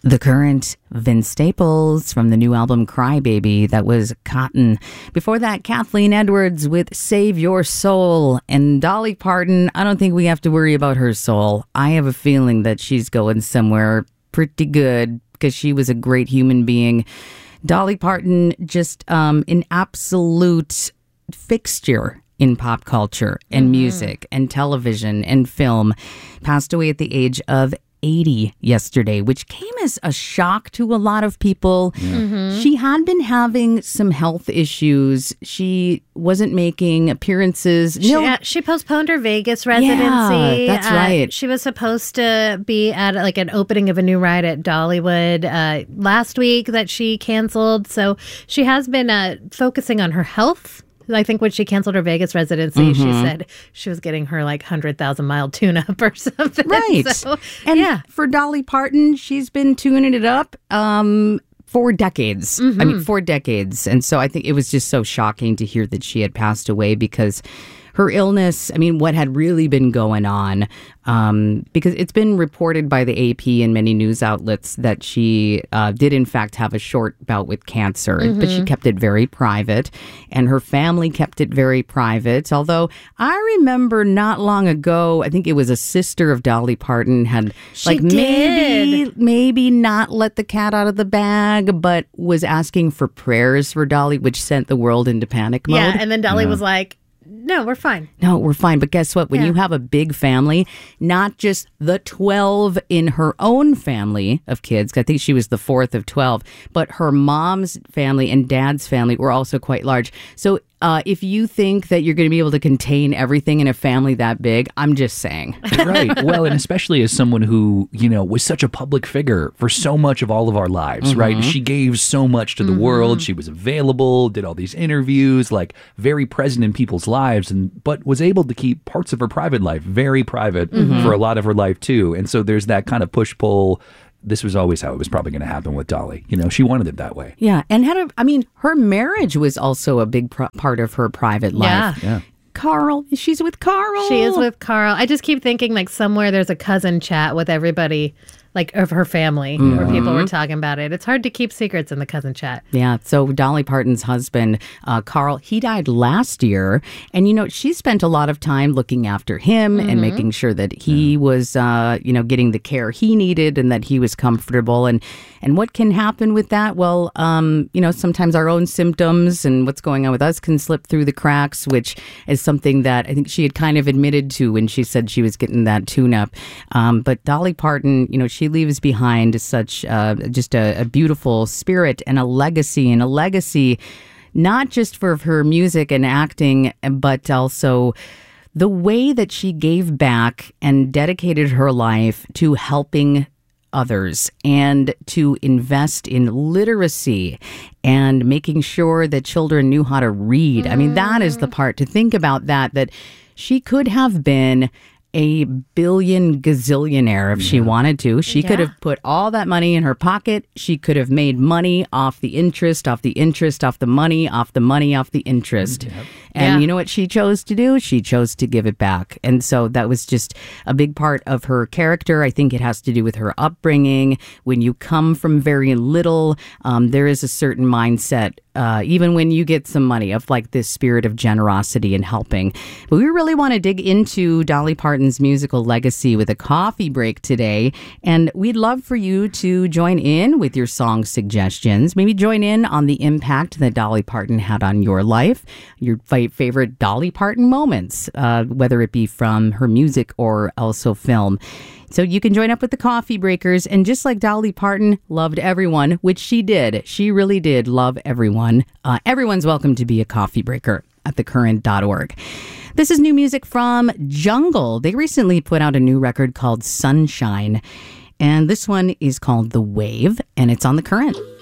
The Current, Vince Staples from the new album Cry Baby. That was Cotton. Before that, Kathleen Edwards with Save Your Soul. And Dolly Parton, I don't think we have to worry about her soul. I have a feeling that she's going somewhere pretty good because she was a great human being. Dolly Parton, just an absolute fixture in pop culture and music and television and film. Passed away at the age of 80 yesterday, which came as a shock to a lot of people. She had been having some health issues. She wasn't making appearances. She postponed her Vegas residency. Yeah, that's right. She was supposed to be at like an opening of a new ride at Dollywood last week that she canceled. So she has been focusing on her health. I think when she canceled her Vegas residency, she said she was getting her like 100,000-mile tune-up or something. Right. So, and for Dolly Parton, she's been tuning it up for decades. I mean, 4 decades. And so I think it was just so shocking to hear that she had passed away because her illness, I mean, what had really been going on, because it's been reported by the AP and many news outlets that she did in fact have a short bout with cancer, but she kept it very private, and her family kept it very private. Although I remember not long ago, I think it was a sister of Dolly Parton had maybe not let the cat out of the bag, but was asking for prayers for Dolly, which sent the world into panic mode. Yeah, and then Dolly was like, no, we're fine. No, we're fine. But guess what? When you have a big family, not just the 12 in her own family of kids, I think she was the 4th of 12, but her mom's family and dad's family were also quite large. So if you think that you're going to be able to contain everything in a family that big, I'm just saying. Right. Well, and especially as someone who, was such a public figure for so much of all of our lives, right? She gave so much to the world. She was available, did all these interviews, like very present in people's lives, but was able to keep parts of her private life very private for a lot of her life too. And so there's that kind of push-pull. This was always how it was probably going to happen with Dolly. She wanted it that way. Yeah. And her marriage was also a big part of her private life. Yeah. Carl, she's with Carl. She is with Carl. I just keep thinking like somewhere there's a cousin chat with everybody, like of her family, where people were talking about it. It's hard to keep secrets in the cousin chat. Yeah. So Dolly Parton's husband, Carl, he died last year. And, she spent a lot of time looking after him and making sure that he was, getting the care he needed and that he was comfortable. And what can happen with that? Well, sometimes our own symptoms and what's going on with us can slip through the cracks, which is something that I think she had kind of admitted to when she said she was getting that tune-up. But Dolly Parton, she leaves behind such just a beautiful spirit and a legacy not just for her music and acting, but also the way that she gave back and dedicated her life to helping others and to invest in literacy and making sure that children knew how to read. I mean, that is the part to think about, that she could have been a billion gazillionaire if she wanted to. She could have put all that money in her pocket. She could have made money off the interest, off the interest, off the money, off the money, off the interest. And you know what she chose to do? She chose to give it back. And so that was just a big part of her character. I think it has to do with her upbringing. When you come from very little, there is a certain mindset, even when you get some money, of like this spirit of generosity and helping. But we really want to dig into Dolly Parton's musical legacy with a coffee break today. And we'd love for you to join in with your song suggestions. Maybe join in on the impact that Dolly Parton had on your life, your favorite Dolly Parton moments, whether it be from her music or also film. So you can join up with the Coffee Breakers. And just like Dolly Parton loved everyone, which she did, she really did love everyone. Everyone's welcome to be a coffee breaker at thecurrent.org. This is new music from Jungle. They recently put out a new record called Sunshine. And this one is called The Wave, and it's on The Current.